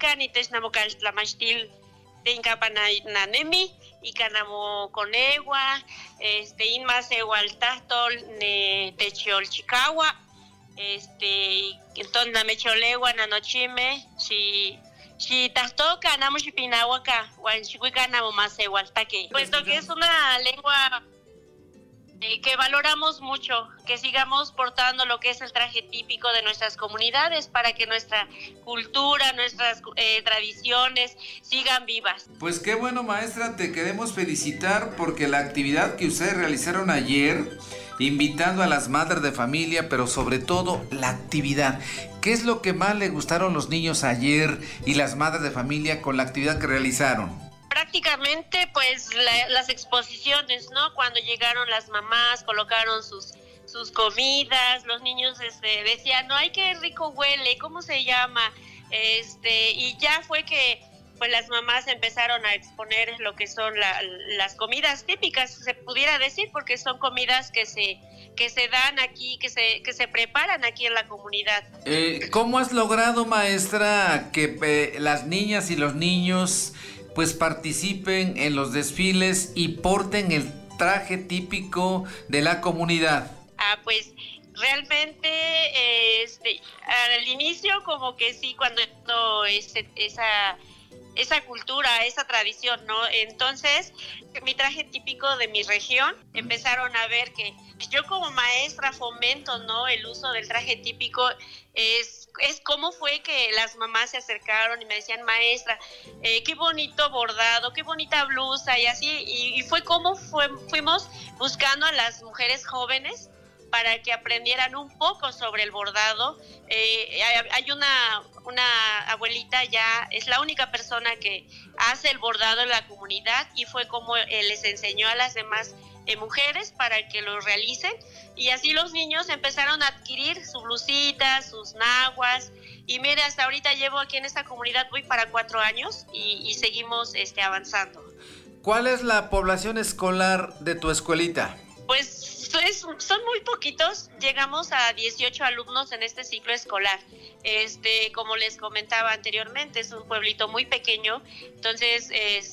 Huayca, ni Technamocal Tlamachtil, Tencapananemi, y Canamo Conegua, Inmas Ehualtastol, Techiol Chicagua, entonces Namecholegua, Nanochime, si Tastoca, Namo Chipinahuaca, Huanchihuica, Namo Masehualtaque, puesto que es una lengua que valoramos mucho, que sigamos portando lo que es el traje típico de nuestras comunidades para que nuestra cultura, nuestras tradiciones sigan vivas. Pues qué bueno, maestra, te queremos felicitar porque la actividad que ustedes realizaron ayer, invitando a las madres de familia, pero sobre todo la actividad. ¿Qué es lo que más le gustaron los niños ayer y las madres de familia con la actividad que realizaron? Prácticamente pues las exposiciones, ¿no? Cuando llegaron las mamás, colocaron sus comidas, los niños decían, no, ay, qué rico huele, ¿cómo se llama? Y ya fue que pues las mamás empezaron a exponer lo que son las comidas típicas, se pudiera decir, porque son comidas que se dan aquí, que se preparan aquí en la comunidad. ¿Cómo has logrado, maestra, que las niñas y los niños pues participen en los desfiles y porten el traje típico de la comunidad? Pues realmente al inicio como que sí, cuando esa cultura, esa tradición, ¿no? Entonces, mi traje típico de mi región, empezaron a ver que yo como maestra fomento, ¿no? El uso del traje típico, es cómo fue que las mamás se acercaron y me decían, maestra, qué bonito bordado, qué bonita blusa, y así, y fue como fuimos buscando a las mujeres jóvenes para que aprendieran un poco sobre el bordado. Hay una abuelita, ya es la única persona que hace el bordado en la comunidad, y fue como les enseñó a las demás mujeres para que lo realicen, y así los niños empezaron a adquirir su blusita, sus naguas, y mire, hasta ahorita llevo aquí en esta comunidad, voy para 4 años y seguimos avanzando. ¿Cuál es la población escolar de tu escuelita? Pues son muy poquitos, llegamos a 18 alumnos en este ciclo escolar. Como les comentaba anteriormente, es un pueblito muy pequeño, entonces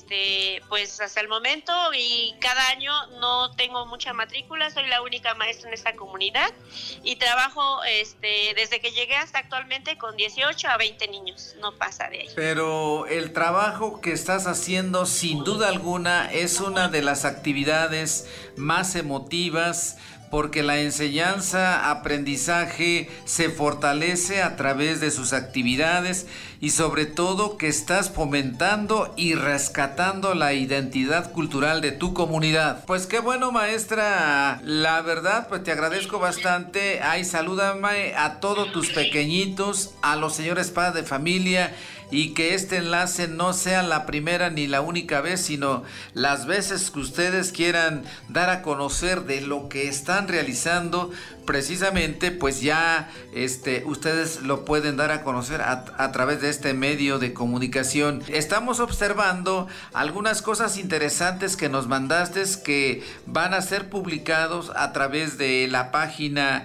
pues hasta el momento y cada año no tengo mucha matrícula, soy la única maestra en esta comunidad y trabajo desde que llegué hasta actualmente con 18 a 20 niños, no pasa de ahí. Pero el trabajo que estás haciendo sin duda alguna es una de las actividades más emotivas, porque la enseñanza, aprendizaje se fortalece a través de sus actividades y sobre todo que estás fomentando y rescatando la identidad cultural de tu comunidad. Pues qué bueno, maestra, la verdad pues te agradezco bastante. Ay, salúdame a todos tus pequeñitos, a los señores padres de familia, y que este enlace no sea la primera ni la única vez, sino las veces que ustedes quieran dar a conocer de lo que están realizando, precisamente pues ya ustedes lo pueden dar a conocer a través de este medio de comunicación. Estamos observando algunas cosas interesantes que nos mandaste que van a ser publicados a través de la página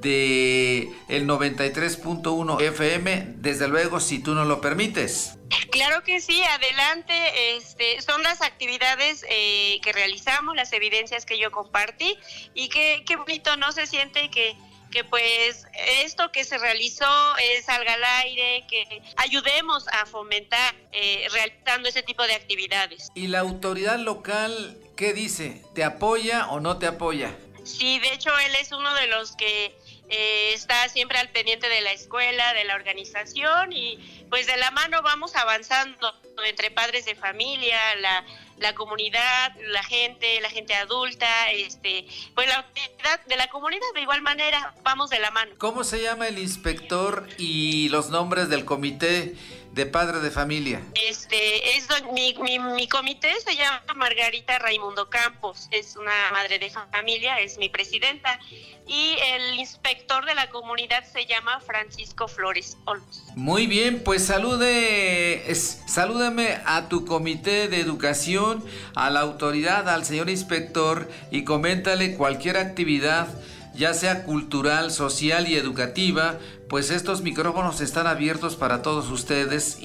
de el 93.1 FM, desde luego, si tú nos lo permites. Claro que sí, adelante. Son las actividades que realizamos, las evidencias que yo compartí, y qué bonito no se siente que pues esto que se realizó salga al aire, que ayudemos a fomentar realizando ese tipo de actividades. ¿Y la autoridad local qué dice? ¿Te apoya o no te apoya? Sí, de hecho él es uno de los que está siempre al pendiente de la escuela, de la organización, y pues de la mano vamos avanzando entre padres de familia, la comunidad, la gente adulta, pues la autoridad de la comunidad, de igual manera vamos de la mano. ¿Cómo se llama el inspector y los nombres del comité de padres de familia? Mi comité se llama Margarita Raimundo Campos, es una madre de familia, es mi presidenta, y el inspector de la comunidad se llama Francisco Flores Olmos. Muy bien, pues salúdame a tu comité de educación, a la autoridad, al señor inspector, y coméntale cualquier actividad, ya sea cultural, social y educativa, pues estos micrófonos están abiertos para todos ustedes.